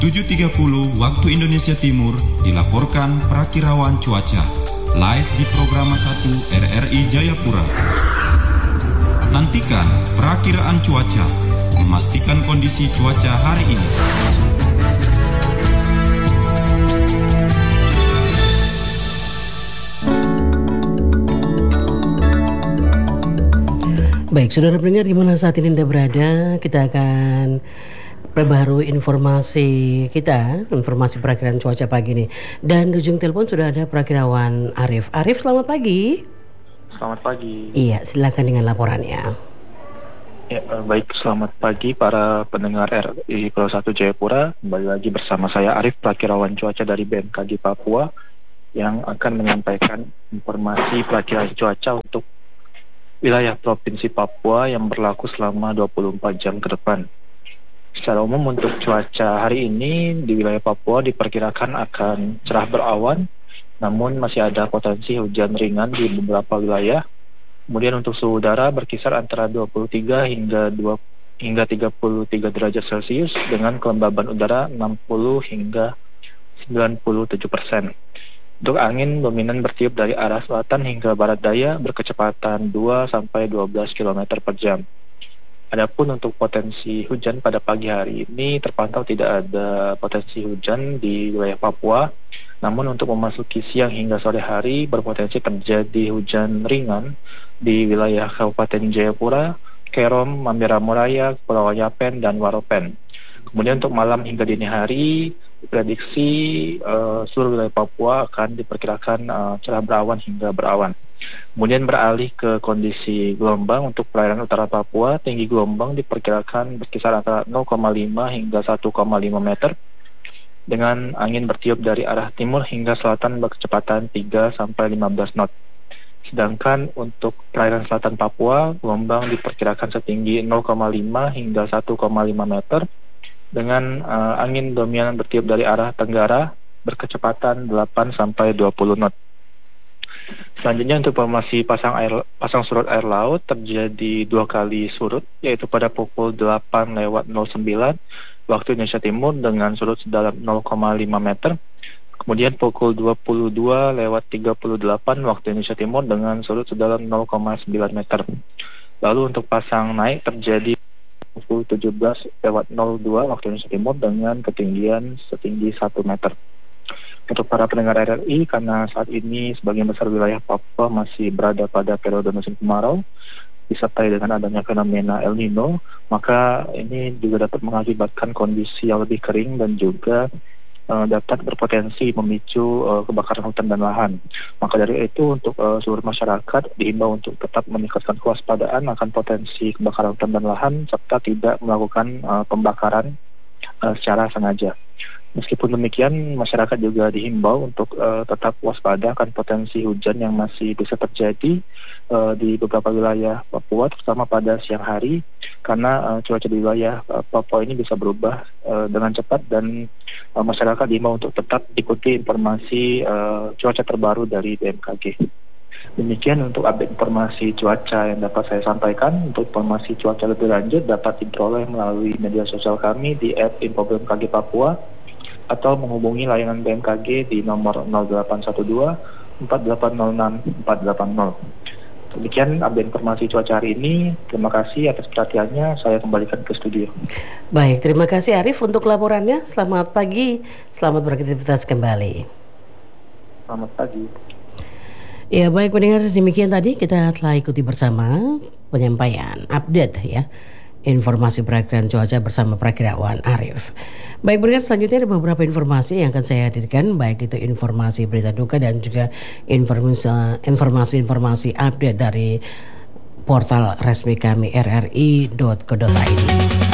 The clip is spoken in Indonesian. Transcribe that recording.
7.30 waktu Indonesia Timur dilaporkan Prakirawan Cuaca live di Programa 1 RRI Jayapura. Nantikan perakiraan cuaca, memastikan kondisi cuaca hari ini. Baik, saudara pendengar di mana saat ini Anda berada, kita akan perbarui informasi perakiraan cuaca pagi ini. Dan di ujung telepon sudah ada Prakirawan Arif. Arif, selamat pagi. Selamat pagi. Iya, silakan dengan laporannya. Ya, baik, selamat pagi para pendengar RRI Pro 1 Jayapura. Kembali lagi bersama saya Arif, Prakirawan Cuaca dari BMKG Papua, yang akan menyampaikan informasi perakiraan cuaca untuk wilayah Provinsi Papua yang berlaku selama 24 jam ke depan. Secara umum untuk cuaca hari ini di wilayah Papua diperkirakan akan cerah berawan, namun masih ada potensi hujan ringan di beberapa wilayah. Kemudian untuk suhu udara berkisar antara 23 hingga 33 derajat Celcius dengan kelembaban udara 60 hingga 97%. Untuk angin dominan bertiup dari arah selatan hingga barat daya berkecepatan 2-12 km per jam. Adapun untuk potensi hujan pada pagi hari ini terpantau tidak ada potensi hujan di wilayah Papua. Namun untuk memasuki siang hingga sore hari berpotensi terjadi hujan ringan di wilayah Kabupaten Jayapura, Kerom, Mamberamuraya, Pulau Yapen, dan Waropen. Kemudian untuk malam hingga dini hari prediksi seluruh wilayah Papua akan diperkirakan cerah berawan hingga berawan. Kemudian beralih ke kondisi gelombang untuk perairan utara Papua, tinggi gelombang diperkirakan berkisar antara 0,5 hingga 1,5 meter dengan angin bertiup dari arah timur hingga selatan berkecepatan 3 sampai 15 knot. Sedangkan untuk perairan selatan Papua, gelombang diperkirakan setinggi 0,5 hingga 1,5 meter dengan angin dominan bertiup dari arah tenggara berkecepatan 8 sampai 20 knot. Selanjutnya untuk informasi pasang surut air laut terjadi 2 kali surut, yaitu pada pukul 8:09 waktu Indonesia Timur dengan surut sedalam 0,5 meter. Kemudian pukul 22:38 waktu Indonesia Timur dengan surut sedalam 0,9 meter. Lalu untuk pasang naik terjadi pukul 17:02 waktu Indonesia Timur dengan ketinggian setinggi 1 meter. Untuk para pendengar RRI, karena saat ini sebagian besar wilayah Papua masih berada pada periode musim kemarau disertai dengan adanya fenomena El Nino, maka ini juga dapat mengakibatkan kondisi yang lebih kering dan juga dapat berpotensi memicu kebakaran hutan dan lahan. Maka dari itu untuk seluruh masyarakat diimbau untuk tetap meningkatkan kewaspadaan akan potensi kebakaran hutan dan lahan serta tidak melakukan pembakaran secara sengaja. Meskipun demikian, masyarakat juga dihimbau untuk tetap waspada akan potensi hujan yang masih bisa terjadi di beberapa wilayah Papua, terutama pada siang hari, karena cuaca di wilayah Papua ini bisa berubah dengan cepat dan masyarakat dihimbau untuk tetap ikuti informasi cuaca terbaru dari BMKG. Demikian untuk update informasi cuaca yang dapat saya sampaikan. Untuk informasi cuaca lebih lanjut dapat diperoleh melalui media sosial kami di @info_bmkg Papua atau menghubungi layanan BMKG di nomor 0812 4806 480. Demikian update informasi cuaca hari ini. Terima kasih atas perhatiannya. Saya kembalikan ke studio. Baik, terima kasih Arif untuk laporannya. Selamat pagi, selamat beraktivitas kembali. Selamat pagi. Ya, baik pendengar, demikian tadi kita telah ikuti bersama penyampaian update ya informasi perakiraan cuaca bersama Prakirawan Arif. Baik pendengar, selanjutnya ada beberapa informasi yang akan saya hadirkan, baik itu informasi berita duka dan juga informasi update dari portal resmi kami rri.co.id.